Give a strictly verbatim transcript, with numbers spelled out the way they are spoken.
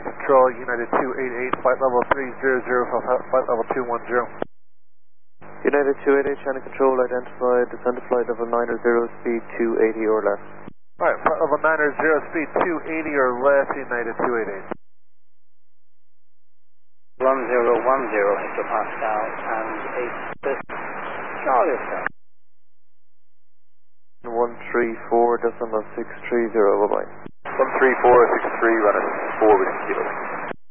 Control, United two eighty-eight, flight level three hundred, flight level two one zero. United two eighty-eight, China Control, identified, descend to flight level nine zero, speed two eighty or less. Alright, flight level nine zero, speed two eighty or less, United two eighty-eight. one zero one zero hectopascal and eight six Charlie sir. one three four decimal six three zero, bye bye. one three four six three, running four with kilo.